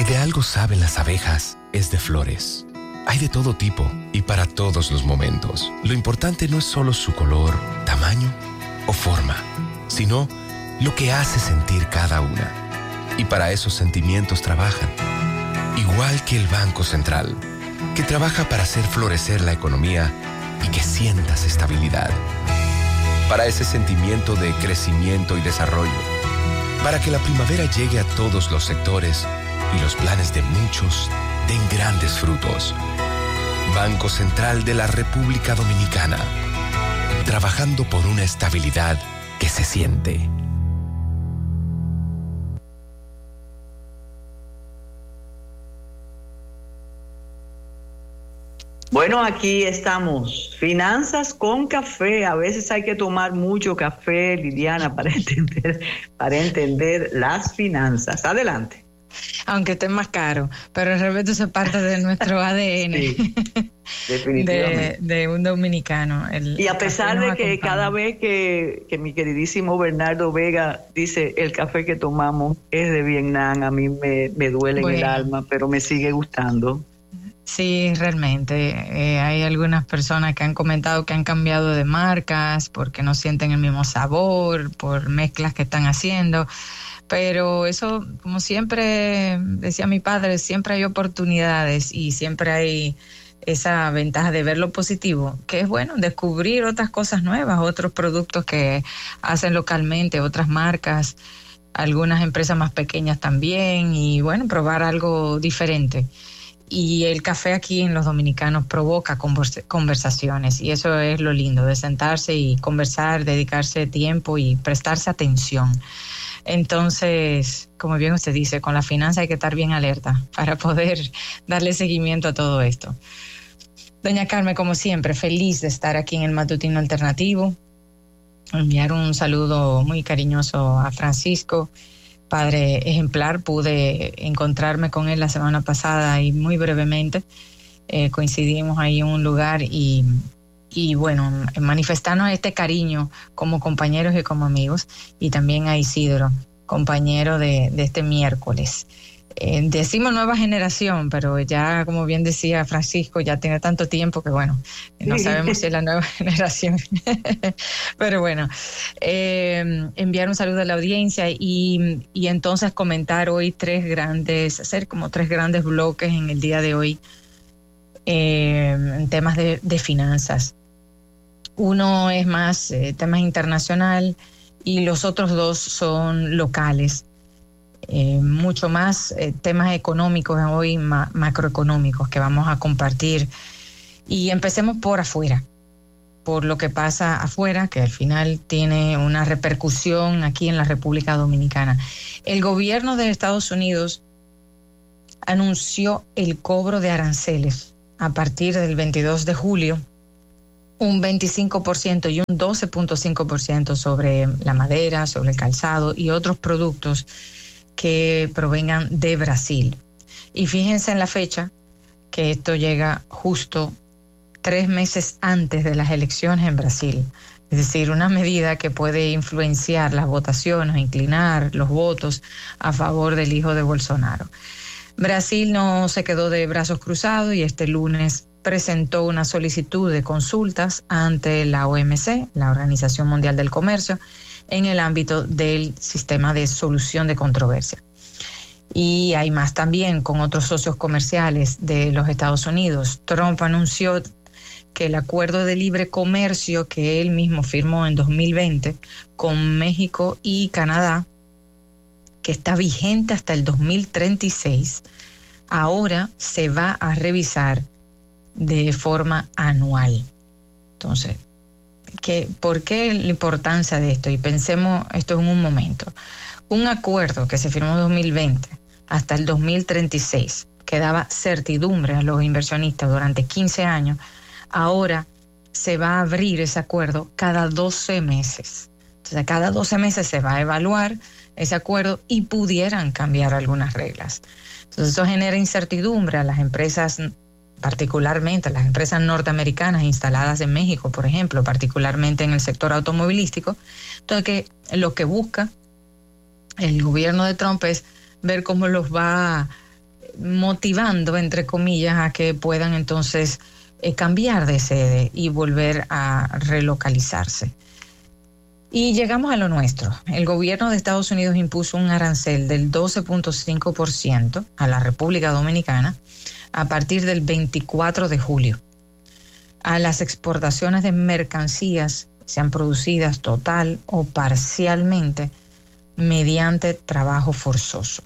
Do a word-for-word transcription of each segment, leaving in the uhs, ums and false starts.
de algo saben las abejas, es de flores. Hay de todo tipo y para todos los momentos. Lo importante no es solo su color, tamaño o forma, sino lo que hace sentir cada una. Y para esos sentimientos trabajan. Igual que el Banco Central, que trabaja para hacer florecer la economía y que sientas estabilidad. Para ese sentimiento de crecimiento y desarrollo. Para que la primavera llegue a todos los sectores y los planes de muchos den grandes frutos. Banco Central de la República Dominicana. Trabajando por una estabilidad que se siente. Bueno, aquí estamos. Finanzas con café. A veces hay que tomar mucho café, Liliana, para entender, para entender las finanzas. Adelante. Aunque esté más caro, pero realmente eso es parte de nuestro A D N. Sí, definitivamente. De, de un dominicano. El, y a pesar de que acompaña. cada vez que, que mi queridísimo Bernardo Vega dice el café que tomamos es de Vietnam, a mí me, me duele bueno. en el alma, pero me sigue gustando. Sí, realmente. Eh, hay algunas personas que han comentado que han cambiado de marcas porque no sienten el mismo sabor, por mezclas que están haciendo. Pero eso, como siempre decía mi padre, siempre hay oportunidades y siempre hay esa ventaja de ver lo positivo, que es bueno, descubrir otras cosas nuevas, otros productos que hacen localmente, otras marcas, algunas empresas más pequeñas también, y bueno, probar algo diferente. Y el café aquí en los dominicanos provoca conversaciones, y eso es lo lindo, de sentarse y conversar, dedicarse tiempo y prestarse atención. Entonces, como bien usted dice, con la finanza hay que estar bien alerta para poder darle seguimiento a todo esto. Doña Carmen, como siempre, feliz de estar aquí en el Matutino Alternativo. Enviar un saludo muy cariñoso a Francisco, padre ejemplar. Pude encontrarme con él la semana pasada y muy brevemente eh, coincidimos ahí en un lugar y... y bueno, manifestarnos este cariño como compañeros y como amigos, y también a Isidro, compañero de, de este miércoles. Eh, decimos nueva generación, pero ya, como bien decía Francisco, ya tiene tanto tiempo que bueno, no sabemos si es la nueva generación. Pero bueno, eh, enviar un saludo a la audiencia y, y entonces comentar hoy tres grandes, hacer como tres grandes bloques en el día de hoy eh, en temas de, de finanzas. Uno es más eh, temas internacional y los otros dos son locales. Eh, mucho más eh, temas económicos hoy, ma- macroeconómicos que vamos a compartir. Y empecemos por afuera, por lo que pasa afuera, que al final tiene una repercusión aquí en la República Dominicana. El gobierno de Estados Unidos anunció el cobro de aranceles a partir del veintidós de julio, un veinticinco por ciento y un doce punto cinco por ciento sobre la madera, sobre el calzado y otros productos que provengan de Brasil. Y fíjense en la fecha, que esto llega justo tres meses antes de las elecciones en Brasil. Es decir, una medida que puede influenciar las votaciones, inclinar los votos a favor del hijo de Bolsonaro. Brasil no se quedó de brazos cruzados y este lunes presentó una solicitud de consultas ante la O M C, la Organización Mundial del Comercio, en el ámbito del sistema de solución de controversia. Y hay más también con otros socios comerciales de los Estados Unidos. Trump anunció que el acuerdo de libre comercio que él mismo firmó en dos mil veinte con México y Canadá, que está vigente hasta el dos mil treinta y seis, ahora se va a revisar de forma anual. Entonces, ¿qué, ¿por qué la importancia de esto? Y pensemos esto en un momento. Un acuerdo que se firmó en dos mil veinte hasta el dos mil treinta y seis, que daba certidumbre a los inversionistas durante quince años, ahora se va a abrir ese acuerdo cada doce meses. Entonces, cada doce meses se va a evaluar ese acuerdo y pudieran cambiar algunas reglas. Entonces, eso genera incertidumbre a las empresas, particularmente a las empresas norteamericanas instaladas en México, por ejemplo, particularmente en el sector automovilístico. Entonces, que lo que busca el gobierno de Trump es ver cómo los va motivando, entre comillas, a que puedan entonces eh, cambiar de sede y volver a relocalizarse. Y llegamos a lo nuestro. El gobierno de Estados Unidos impuso un arancel del doce punto cinco por ciento a la República Dominicana a partir del veinticuatro de julio a las exportaciones de mercancías, sean producidas total o parcialmente mediante trabajo forzoso.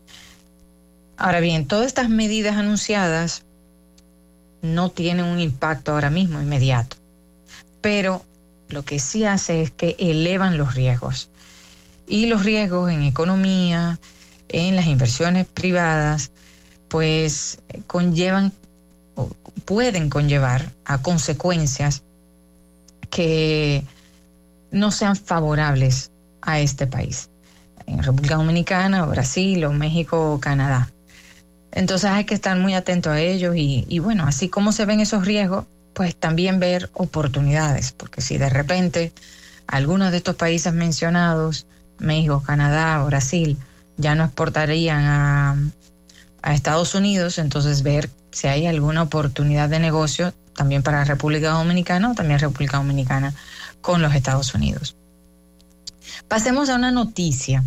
Ahora bien, todas estas medidas anunciadas no tienen un impacto ahora mismo inmediato, pero lo que sí hace es que elevan los riesgos. Y los riesgos en economía, en las inversiones privadas, pues conllevan, o pueden conllevar a consecuencias que no sean favorables a este país. En República Dominicana, Brasil o México o Canadá. Entonces hay que estar muy atento a ellos y, y bueno, así como se ven esos riesgos, pues también ver oportunidades, porque si de repente algunos de estos países mencionados, México, Canadá, Brasil, ya no exportarían a, a Estados Unidos, entonces ver si hay alguna oportunidad de negocio también para República Dominicana o también República Dominicana con los Estados Unidos. Pasemos a una noticia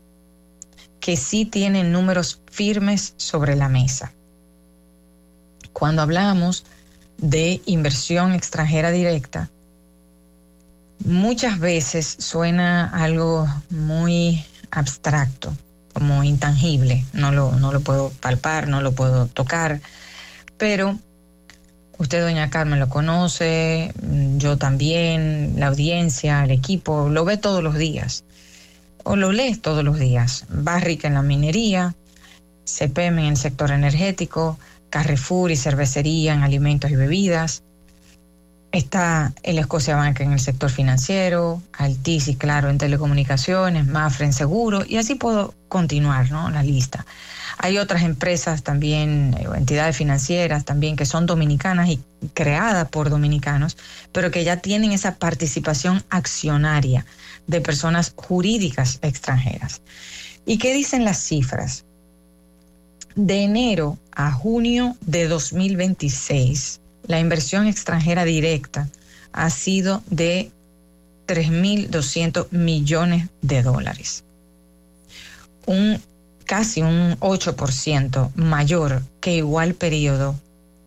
que sí tiene números firmes sobre la mesa. Cuando hablamos de inversión extranjera directa, muchas veces suena algo muy abstracto, como intangible. No lo, no lo puedo palpar, no lo puedo tocar, pero usted, doña Carmen, lo conoce, yo también, la audiencia, el equipo, lo ve todos los días, o lo lee todos los días. Barrick en la minería, C P M en el sector energético, Carrefour y cervecería en alimentos y bebidas. Está el Scotiabank en el sector financiero, Altiz y Claro en telecomunicaciones, Mafre en seguro, y así puedo continuar, ¿no? La lista. Hay otras empresas también, entidades financieras también que son dominicanas y creadas por dominicanos, pero que ya tienen esa participación accionaria de personas jurídicas extranjeras. ¿Y qué dicen las cifras? De enero a junio de dos mil veintiséis, la inversión extranjera directa ha sido de tres mil doscientos millones de dólares. Un casi un ocho por ciento mayor que igual periodo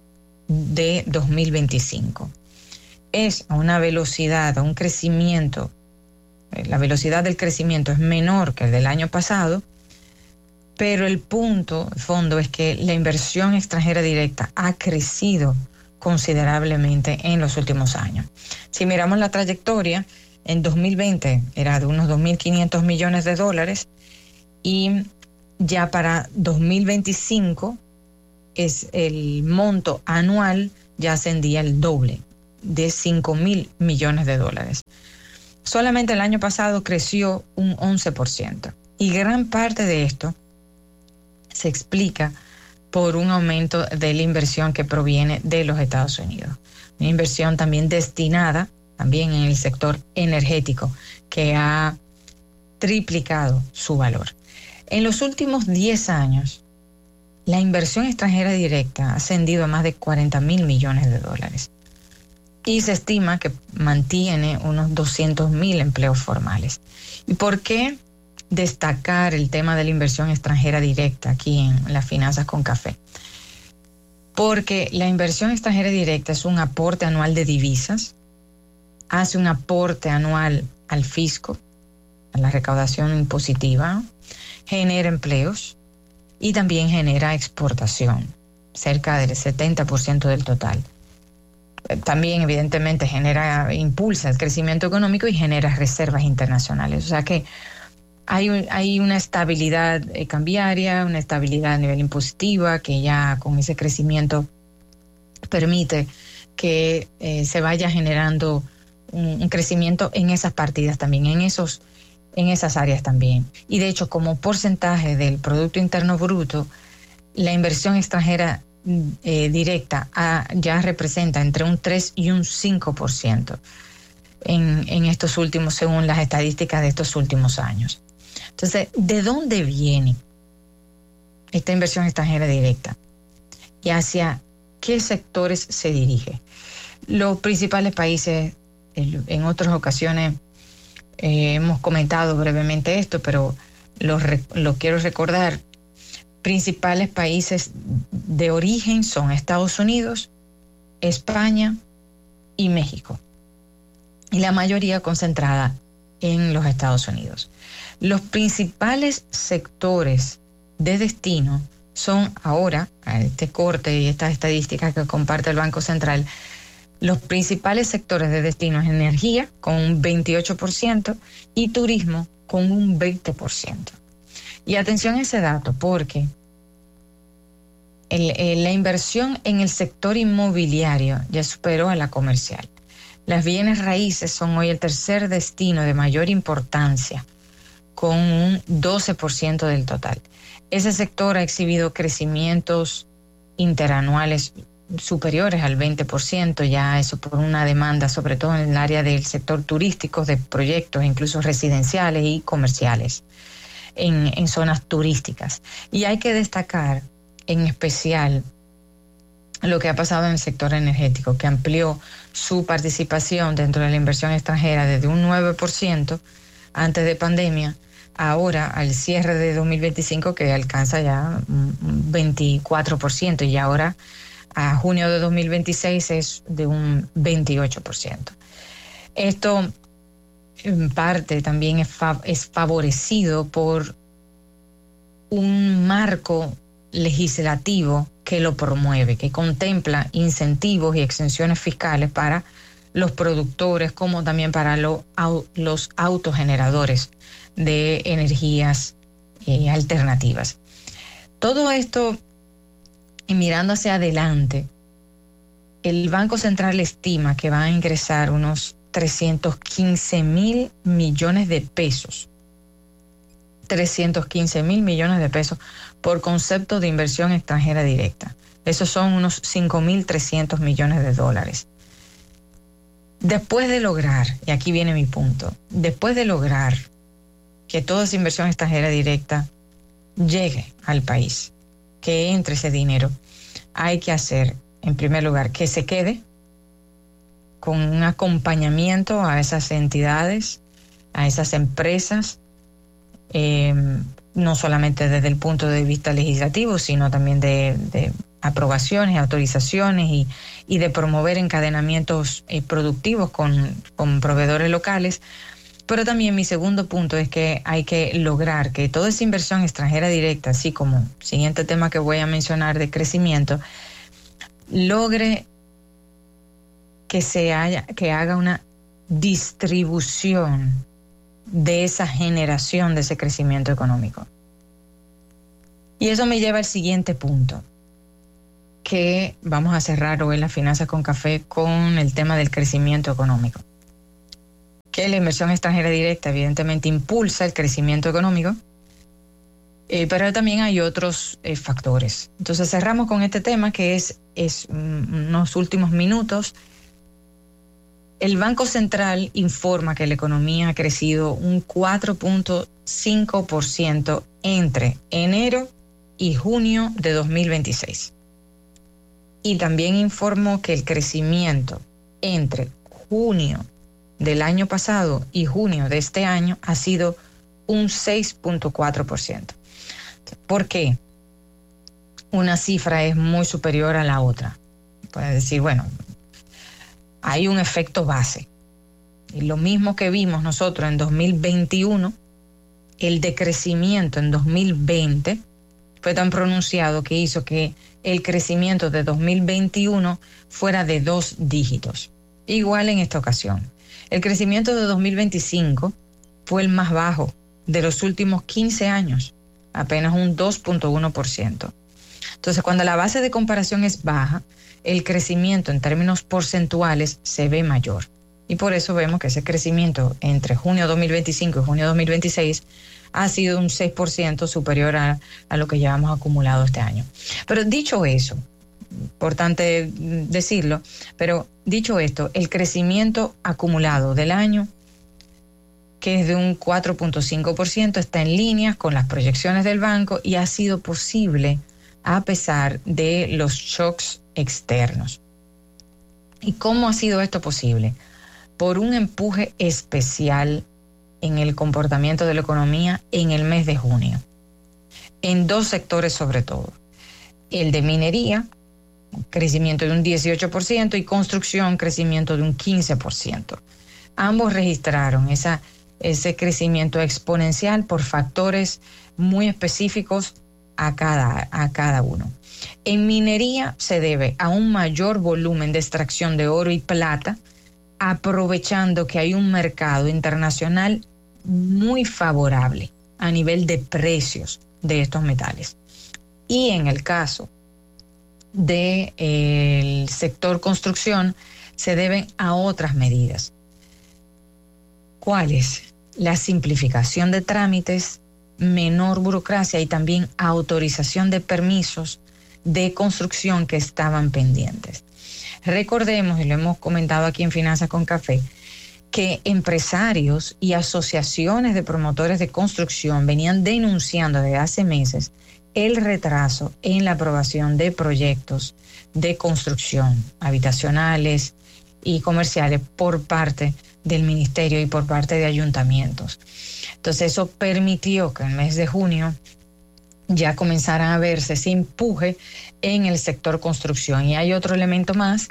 de dos mil veinticinco. Es a una velocidad, a un crecimiento, la velocidad del crecimiento es menor que el del año pasado, pero el punto, el fondo, es que la inversión extranjera directa ha crecido considerablemente en los últimos años. Si miramos la trayectoria, en dos mil veinte era de unos dos mil quinientos millones de dólares y ya para dos mil veinticinco es el monto anual ya ascendía el doble, de cinco mil millones de dólares. Solamente el año pasado creció un once por ciento y gran parte de esto se explica por un aumento de la inversión que proviene de los Estados Unidos. Una inversión también destinada, también en el sector energético, que ha triplicado su valor. En los últimos diez años, la inversión extranjera directa ha ascendido a más de cuarenta mil millones de dólares y se estima que mantiene unos doscientos mil empleos formales. ¿Y por qué destacar el tema de la inversión extranjera directa aquí en las finanzas con café? Porque la inversión extranjera directa es un aporte anual de divisas, hace un aporte anual al fisco, a la recaudación impositiva, genera empleos y también genera exportación, cerca del setenta por ciento del total. También evidentemente genera, impulsa el crecimiento económico y genera reservas internacionales. O sea que hay, un, hay una estabilidad eh, cambiaria, una estabilidad a nivel impositiva que ya con ese crecimiento permite que eh, se vaya generando un, un crecimiento en esas partidas también, en esos en esas áreas también. Y de hecho, como porcentaje del Producto Interno Bruto, la inversión extranjera eh, directa a, ya representa entre un tres y un cinco por ciento en, en estos últimos, según las estadísticas de estos últimos años. Entonces, ¿de dónde viene esta inversión extranjera directa y hacia qué sectores se dirige. Los principales países, en otras ocasiones eh, hemos comentado brevemente esto, pero lo, lo quiero recordar. Principales países de origen son Estados Unidos, España y México. Y la mayoría concentrada en los Estados Unidos. Los principales sectores de destino son ahora, a este corte y estas estadísticas que comparte el Banco Central, los principales sectores de destino es energía con un veintiocho por ciento y turismo con un veinte por ciento. Y atención a ese dato porque el, el, la inversión en el sector inmobiliario ya superó a la comercial. Las bienes raíces son hoy el tercer destino de mayor importancia, con un doce por ciento del total. Ese sector ha exhibido crecimientos interanuales superiores al veinte por ciento, ya eso por una demanda, sobre todo en el área del sector turístico, de proyectos incluso residenciales y comerciales en, en zonas turísticas. Y hay que destacar en especial lo que ha pasado en el sector energético, que amplió su participación dentro de la inversión extranjera desde un nueve por ciento antes de pandemia, ahora al cierre de dos mil veinticinco que alcanza ya un veinticuatro por ciento y ahora a junio de dos mil veintiséis es de un veintiocho por ciento. Esto en parte también es, fav- es favorecido por un marco legislativo que lo promueve, que contempla incentivos y exenciones fiscales para los productores como también para lo, au, los autogeneradores de energías eh, alternativas. Todo esto, y mirando hacia adelante, el Banco Central estima que va a ingresar unos trescientos quince mil millones de pesos. trescientos quince mil millones de pesos por concepto de inversión extranjera directa. Esos son unos cinco mil trescientos millones de dólares. Después de lograr, y aquí viene mi punto, después de lograr que toda esa inversión extranjera directa llegue al país, que entre ese dinero, hay que hacer, en primer lugar, que se quede con un acompañamiento a esas entidades, a esas empresas, eh, no solamente desde el punto de vista legislativo, sino también de, de aprobaciones, autorizaciones y, y de promover encadenamientos eh, productivos con, con proveedores locales. Pero también mi segundo punto es que hay que lograr que toda esa inversión extranjera directa, así como siguiente tema que voy a mencionar de crecimiento, logre que se haya, que haga una distribución de esa generación de ese crecimiento económico. Y eso me lleva al siguiente punto, que vamos a cerrar hoy en las finanzas con café con el tema del crecimiento económico. Que la inversión extranjera directa evidentemente impulsa el crecimiento económico, eh, pero también hay otros eh, factores. Entonces cerramos con este tema que es, es mm, unos últimos minutos. El Banco Central informa que la economía ha crecido un cuatro punto cinco por ciento entre enero y junio de dos mil veintiséis. Y también informó que el crecimiento entre junio del año pasado y junio de este año ha sido un seis punto cuatro por ciento. ¿Por qué? Una cifra es muy superior a la otra. Puedes decir, bueno, hay un efecto base. Y lo mismo que vimos nosotros en dos mil veintiuno, el decrecimiento en dos mil veinte fue tan pronunciado que hizo que el crecimiento de dos mil veintiuno fuera de dos dígitos. Igual en esta ocasión. El crecimiento de dos mil veinticinco fue el más bajo de los últimos quince años, apenas un dos punto uno por ciento. Entonces, cuando la base de comparación es baja, el crecimiento en términos porcentuales se ve mayor. Y por eso vemos que ese crecimiento entre junio dos mil veinticinco y junio dos mil veintiséis ha sido un seis por ciento superior a, a lo que llevamos acumulado este año. Pero dicho eso, importante decirlo, pero dicho esto, el crecimiento acumulado del año que es de un cuatro punto cinco por ciento, está en línea con las proyecciones del banco y ha sido posible a pesar de los shocks externos. ¿Y cómo ha sido esto posible? Por un empuje especial en el comportamiento de la economía en el mes de junio, en dos sectores sobre todo. El de minería, crecimiento de un dieciocho por ciento, y construcción, crecimiento de un quince por ciento. Ambos registraron esa, ese crecimiento exponencial por factores muy específicos a cada, a cada uno. En minería se debe a un mayor volumen de extracción de oro y plata, aprovechando que hay un mercado internacional muy favorable a nivel de precios de estos metales. Y en el caso del eh, sector construcción se deben a otras medidas. ¿Cuáles? La simplificación de trámites, menor burocracia y también autorización de permisos de construcción que estaban pendientes. Recordemos, y lo hemos comentado aquí en Finanzas con Café, que empresarios y asociaciones de promotores de construcción venían denunciando desde hace meses el retraso en la aprobación de proyectos de construcción habitacionales y comerciales por parte del ministerio y por parte de ayuntamientos. Entonces eso permitió que en el mes de junio ya comenzara a verse ese empuje en el sector construcción. Y hay otro elemento más,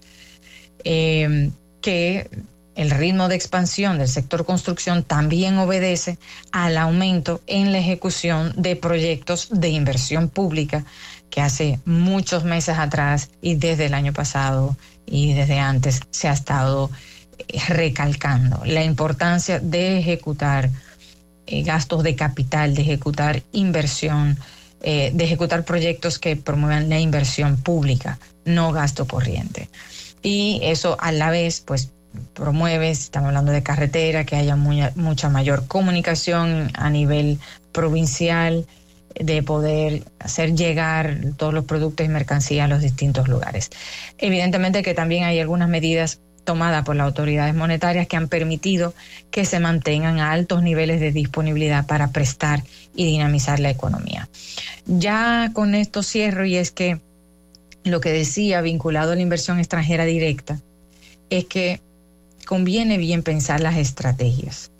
eh, que el ritmo de expansión del sector construcción también obedece al aumento en la ejecución de proyectos de inversión pública que hace muchos meses atrás y desde el año pasado y desde antes se ha estado recalcando la importancia de ejecutar eh, gastos de capital, de ejecutar inversión, eh, de ejecutar proyectos que promuevan la inversión pública, no gasto corriente. Y eso a la vez, pues, promueve, estamos hablando de carretera, que haya muy, mucha mayor comunicación a nivel provincial, de poder hacer llegar todos los productos y mercancías a los distintos lugares. Evidentemente que también hay algunas medidas tomadas por las autoridades monetarias que han permitido que se mantengan a altos niveles de disponibilidad para prestar y dinamizar la economía. Ya con esto cierro, y es que lo que decía vinculado a la inversión extranjera directa es que conviene bien pensar las estrategias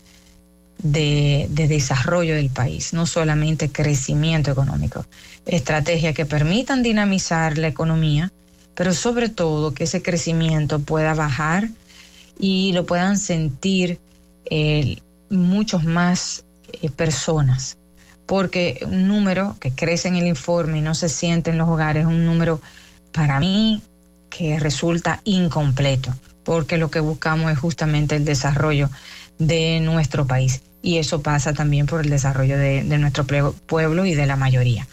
de, de desarrollo del país, no solamente crecimiento económico, estrategias que permitan dinamizar la economía, pero sobre todo que ese crecimiento pueda bajar y lo puedan sentir eh, muchos más eh, personas, porque un número que crece en el informe y no se siente en los hogares es un número para mí que resulta incompleto, porque lo que buscamos es justamente el desarrollo de nuestro país, y eso pasa también por el desarrollo de, de nuestro pueblo y de la mayoría.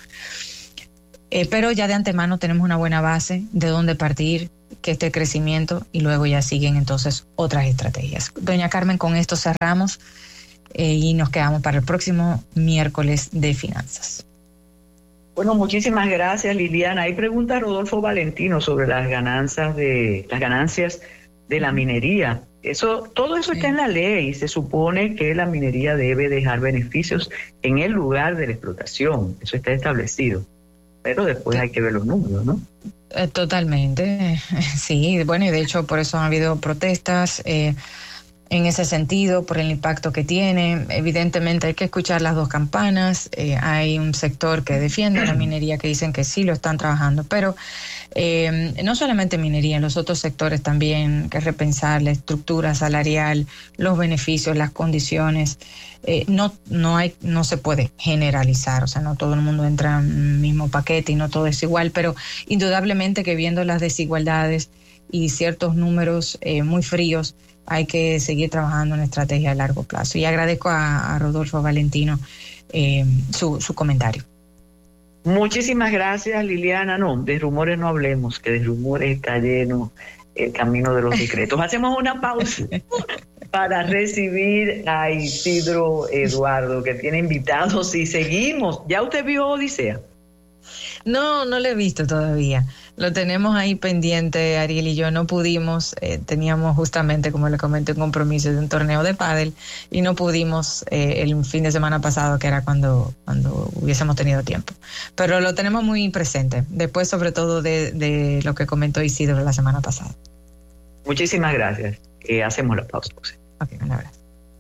Eh, pero ya de antemano tenemos una buena base de dónde partir, que este crecimiento, y luego ya siguen entonces otras estrategias. Doña Carmen, con esto cerramos eh, y nos quedamos para el próximo miércoles de finanzas. Bueno, muchísimas gracias, Liliana. Ahí pregunta Rodolfo Valentino sobre las ganancias de las ganancias de la minería. Eso, todo eso sí está en la ley. Se supone que la minería debe dejar beneficios en el lugar de la explotación. Eso está establecido. Pero después hay que ver los números, ¿no? Totalmente, sí. Bueno, y de hecho por eso han habido protestas eh, en ese sentido, por el impacto que tiene. Evidentemente hay que escuchar las dos campanas. Eh, hay un sector que defiende la minería, que dicen que sí lo están trabajando, pero eh, no solamente minería, en los otros sectores también, que repensar la estructura salarial, los beneficios, las condiciones. Eh, no, no hay, no se puede generalizar, o sea, no todo el mundo entra en el mismo paquete y no todo es igual, pero indudablemente que viendo las desigualdades y ciertos números eh, muy fríos, hay que seguir trabajando en estrategia a largo plazo. Y agradezco a, a Rodolfo Valentino eh, su, su comentario. Muchísimas gracias, Liliana. No, de rumores no hablemos, que de rumores está lleno el camino de los secretos. Hacemos una pausa para recibir a Isidro Eduardo, que tiene invitados, y seguimos. ¿Ya usted vio Odisea? No, no lo he visto todavía. Lo tenemos ahí pendiente, Ariel y yo no pudimos, eh, teníamos justamente, como le comenté, un compromiso de un torneo de pádel y no pudimos eh, el fin de semana pasado, que era cuando, cuando hubiésemos tenido tiempo. Pero lo tenemos muy presente, después sobre todo de, de lo que comentó Isidro la semana pasada. Muchísimas gracias. Eh, hacemos la pausa. Ok, un abrazo.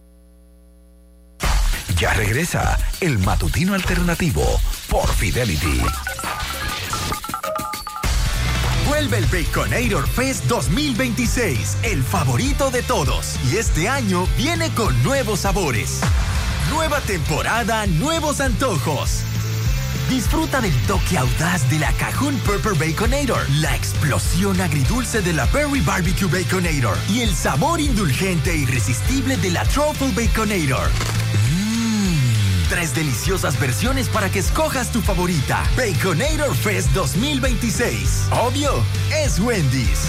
Ya regresa el Matutino Alternativo por Fidelity. Vuelve el Baconator Fest dos mil veintiséis, el favorito de todos. Y este año viene con nuevos sabores. Nueva temporada, nuevos antojos. Disfruta del toque audaz de la Cajun Pepper Baconator, la explosión agridulce de la Berry Barbecue Baconator y el sabor indulgente e irresistible de la Truffle Baconator. Tres deliciosas versiones para que escojas tu favorita. Baconator Fest dos mil veintiséis. Obvio, es Wendy's.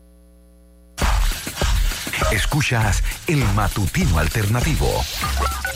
Escuchas el Matutino Alternativo.